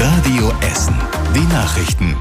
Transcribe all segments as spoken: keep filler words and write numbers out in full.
Radio Essen. Die Nachrichten.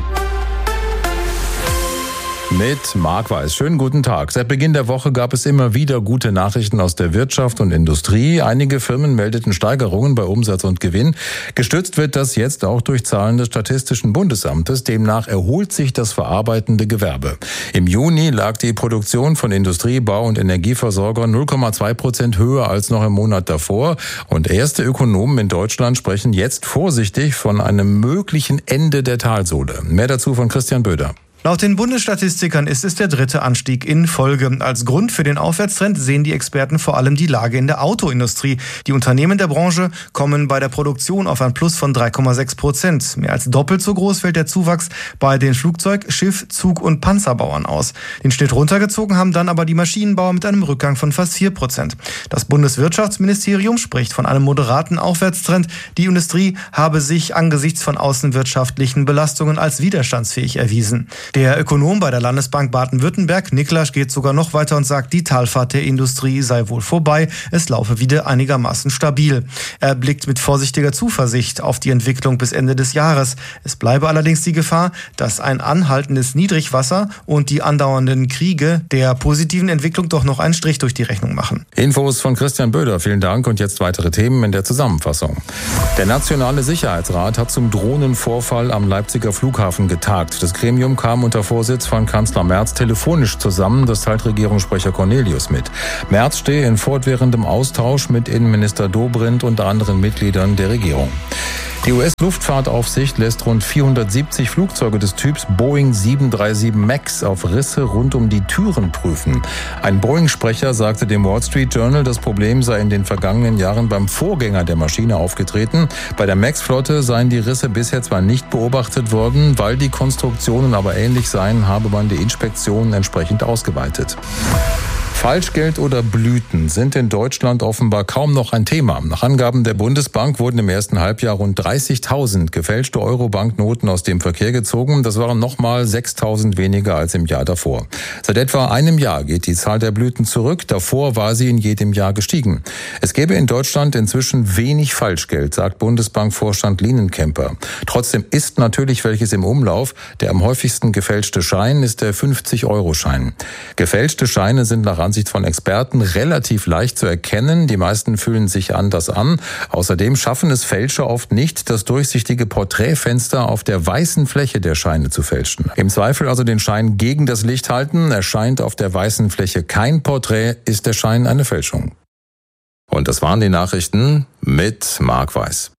Mit Marc Weiß. Schönen guten Tag. Seit Beginn der Woche gab es immer wieder gute Nachrichten aus der Wirtschaft und Industrie. Einige Firmen meldeten Steigerungen bei Umsatz und Gewinn. Gestützt wird das jetzt auch durch Zahlen des Statistischen Bundesamtes. Demnach erholt sich das verarbeitende Gewerbe. Im Juni lag die Produktion von Industrie-, Bau- und Energieversorgern null Komma zwei Prozent höher als noch im Monat davor. Und erste Ökonomen in Deutschland sprechen jetzt vorsichtig von einem möglichen Ende der Talsohle. Mehr dazu von Christian Böder. Laut den Bundesstatistikern ist es der dritte Anstieg in Folge. Als Grund für den Aufwärtstrend sehen die Experten vor allem die Lage in der Autoindustrie. Die Unternehmen der Branche kommen bei der Produktion auf ein Plus von drei Komma sechs Prozent. Mehr als doppelt so groß fällt der Zuwachs bei den Flugzeug-, Schiff-, Zug- und Panzerbauern aus. Den Schnitt runtergezogen haben dann aber die Maschinenbauer mit einem Rückgang von fast vier Prozent. Das Bundeswirtschaftsministerium spricht von einem moderaten Aufwärtstrend. Die Industrie habe sich angesichts von außenwirtschaftlichen Belastungen als widerstandsfähig erwiesen. Der Ökonom bei der Landesbank Baden-Württemberg, Niklas, geht sogar noch weiter und sagt, die Talfahrt der Industrie sei wohl vorbei, es laufe wieder einigermaßen stabil. Er blickt mit vorsichtiger Zuversicht auf die Entwicklung bis Ende des Jahres. Es bleibe allerdings die Gefahr, dass ein anhaltendes Niedrigwasser und die andauernden Kriege der positiven Entwicklung doch noch einen Strich durch die Rechnung machen. Infos von Christian Böder, vielen Dank. Und jetzt weitere Themen in der Zusammenfassung. Der Nationale Sicherheitsrat hat zum Drohnenvorfall am Leipziger Flughafen getagt. Das Gremium kam unter Vorsitz von Kanzler Merz telefonisch zusammen, das teilt Regierungssprecher Cornelius mit. Merz stehe in fortwährendem Austausch mit Innenminister Dobrindt und anderen Mitgliedern der Regierung. Die U S-Luftfahrtaufsicht lässt rund vierhundertsiebzig Flugzeuge des Typs Boeing sieben drei sieben Max auf Risse rund um die Türen prüfen. Ein Boeing-Sprecher sagte dem Wall Street Journal, das Problem sei in den vergangenen Jahren beim Vorgänger der Maschine aufgetreten. Bei der Max-Flotte seien die Risse bisher zwar nicht beobachtet worden, weil die Konstruktionen aber ähnlich seien, habe man die Inspektionen entsprechend ausgeweitet. Falschgeld oder Blüten sind in Deutschland offenbar kaum noch ein Thema. Nach Angaben der Bundesbank wurden im ersten Halbjahr rund dreißigtausend gefälschte Euro-Banknoten aus dem Verkehr gezogen. Das waren nochmal sechstausend weniger als im Jahr davor. Seit etwa einem Jahr geht die Zahl der Blüten zurück. Davor war sie in jedem Jahr gestiegen. Es gäbe in Deutschland inzwischen wenig Falschgeld, sagt Bundesbankvorstand Lienenkemper. Trotzdem ist natürlich welches im Umlauf. Der am häufigsten gefälschte Schein ist der fünfzig-Euro-Schein. Gefälschte Scheine sind nach Ansicht von Experten relativ leicht zu erkennen. Die meisten fühlen sich anders an. Außerdem schaffen es Fälscher oft nicht, das durchsichtige Porträtfenster auf der weißen Fläche der Scheine zu fälschen. Im Zweifel also den Schein gegen das Licht halten. Erscheint auf der weißen Fläche kein Porträt, ist der Schein eine Fälschung. Und das waren die Nachrichten mit Marc Weiß.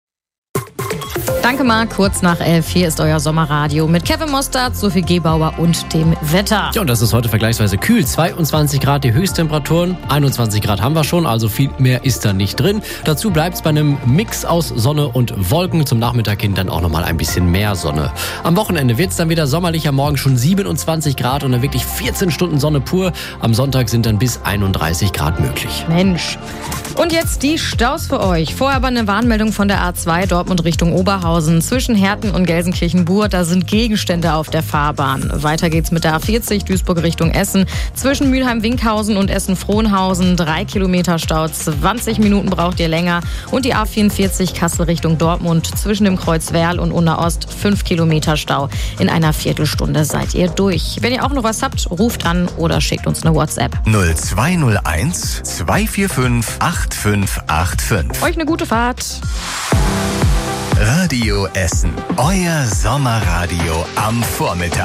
Danke, Marc. Kurz nach elf. Hier ist euer Sommerradio mit Kevin Mostert, Sophie Gebauer und dem Wetter. Ja, und das ist heute vergleichsweise kühl. zweiundzwanzig Grad die Höchsttemperaturen. einundzwanzig Grad haben wir schon, also viel mehr ist da nicht drin. Dazu bleibt es bei einem Mix aus Sonne und Wolken. Zum Nachmittag hin dann auch nochmal ein bisschen mehr Sonne. Am Wochenende wird es dann wieder sommerlich. Am Morgen schon siebenundzwanzig Grad und dann wirklich vierzehn Stunden Sonne pur. Am Sonntag sind dann bis einunddreißig Grad möglich. Mensch. Und jetzt die Staus für euch. Vorher aber eine Warnmeldung von der A zwei Dortmund Richtung Oberhausen. Zwischen Herten und Gelsenkirchen-Bur, da sind Gegenstände auf der Fahrbahn. Weiter geht's mit der A vierzig Duisburg Richtung Essen. Zwischen Mülheim-Winkhausen und Essen-Frohnhausen drei Kilometer Stau. zwanzig Minuten braucht ihr länger. Und die A vierundvierzig Kassel Richtung Dortmund. Zwischen dem Kreuz Werl und Unna-Ost fünf Kilometer Stau. In einer Viertelstunde seid ihr durch. Wenn ihr auch noch was habt, ruft an oder schickt uns eine WhatsApp. null zwei null eins zwei vier fünf acht fünf acht fünf. Euch eine gute Fahrt. Radio Essen. Euer Sommerradio am Vormittag.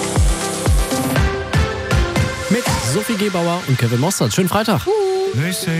Mit Sophie Gebauer und Kevin Mostert. Schönen Freitag. Uh.